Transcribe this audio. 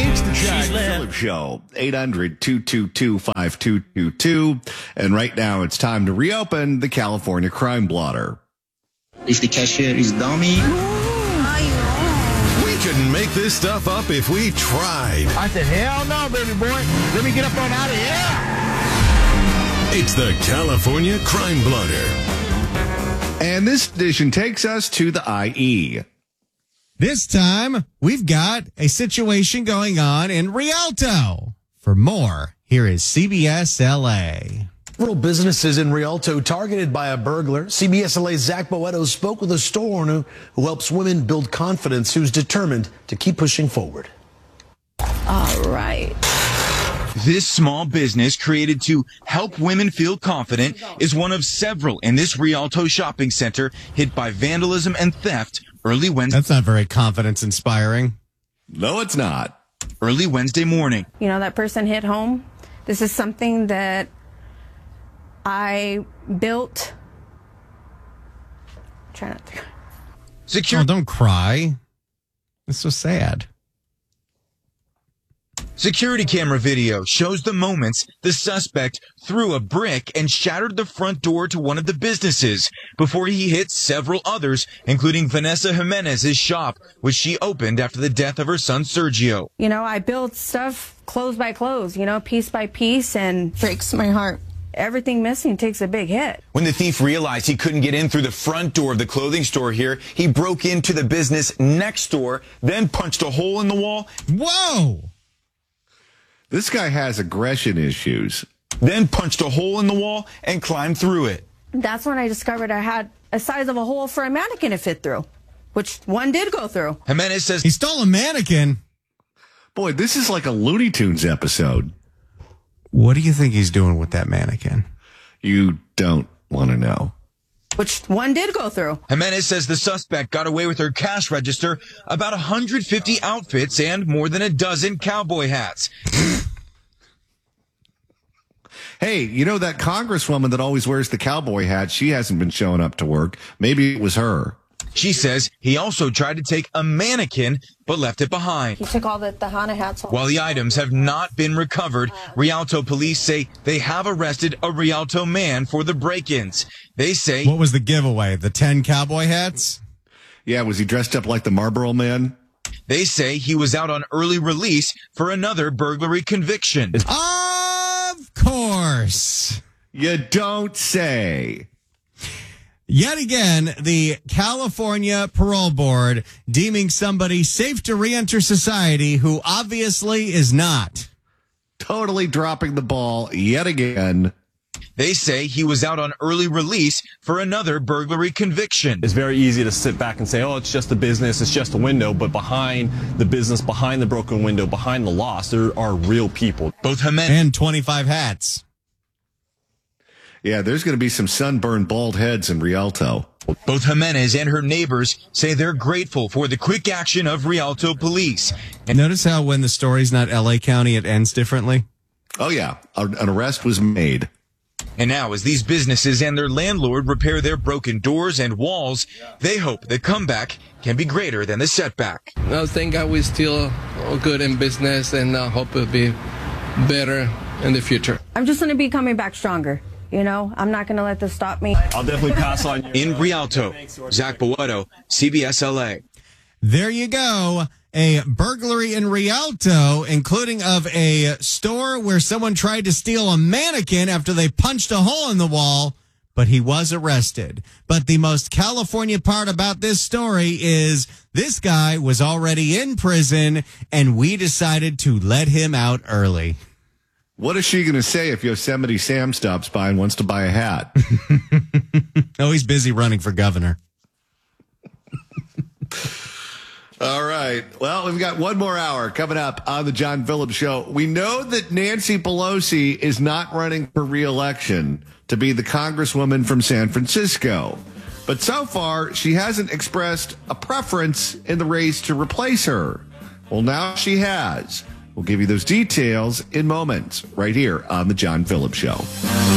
It's the John Phillips Show, 800-222-5222. And right now it's time to reopen the California Crime Blotter. If the cashier is dummy. We couldn't make this stuff up if we tried. I said, hell no, baby boy. Let me get up on out of here. It's the California Crime Blotter. And this edition takes us to the IE. This time, we've got a situation going on in Rialto. For more, here is CBS LA. Several businesses in Rialto targeted by a burglar. CBS LA's Zach Boetto spoke with a store owner who helps women build confidence, who's determined to keep pushing forward. All right. This small business, created to help women feel confident, is one of several in this Rialto shopping center hit by vandalism and theft early Wednesday. That's not very confidence-inspiring. No, it's not. Early Wednesday morning. You know, that person hit home. This is something that I built. Try not to. Oh, don't cry. It's so sad. Security camera video shows the moments the suspect threw a brick and shattered the front door to one of the businesses before he hit several others, including Vanessa Jimenez's shop, which she opened after the death of her son, Sergio. You know, I built stuff close by close, you know, piece by piece, and breaks my heart. Everything missing takes a big hit. When the thief realized he couldn't get in through the front door of the clothing store here, he broke into the business next door, then punched a hole in the wall. Whoa! This guy has aggression issues. Then punched a hole in the wall and climbed through it. That's when I discovered I had a size of a hole for a mannequin to fit through, which one did go through. Jimenez says he stole a mannequin. Boy, this is like a Looney Tunes episode. What do you think he's doing with that mannequin? You don't want to know. Which one did go through. Jimenez says the suspect got away with her cash register, about 150 outfits, and more than a dozen cowboy hats. Hey, you know that congresswoman that always wears the cowboy hat? She hasn't been showing up to work. Maybe it was her. She says he also tried to take a mannequin, but left it behind. He took all the Hana hats off. While the items have not been recovered, Rialto police say they have arrested a Rialto man for the break-ins. They say... What was the giveaway? The 10 cowboy hats? Yeah, was he dressed up like the Marlboro Man? They say he was out on early release for another burglary conviction. Of course. You don't say. Yet again, the California Parole Board deeming somebody safe to re-enter society who obviously is not. Totally dropping the ball yet again. They say he was out on early release for another burglary conviction. It's very easy to sit back and say, oh, it's just a business, it's just a window. But behind the business, behind the broken window, behind the loss, there are real people. Both Jimenez and 25 hats. Yeah, there's going to be some sunburned bald heads in Rialto. Both Jimenez and her neighbors say they're grateful for the quick action of Rialto police. And notice how when the story's not LA County, it ends differently? Oh, yeah. An arrest was made. And now, as these businesses and their landlord repair their broken doors and walls, they hope the comeback can be greater than the setback. No, thank God we're still good in business, and I hope it'll be better in the future. I'm just going to be coming back stronger. You know, I'm not going to let this stop me. I'll definitely pass on you. In Rialto, Zach Boetto, CBS LA. There you go. A burglary in Rialto, including of a store where someone tried to steal a mannequin after they punched a hole in the wall, but he was arrested. But the most California part about this story is this guy was already in prison, and we decided to let him out early. What is she going to say if Yosemite Sam stops by and wants to buy a hat? Oh, he's busy running for governor. All right. Well, we've got one more hour coming up on the John Phillips Show. We know that Nancy Pelosi is not running for re-election to be the congresswoman from San Francisco. But so far, she hasn't expressed a preference in the race to replace her. Well, now she has. We'll give you those details in moments right here on the John Phillips Show.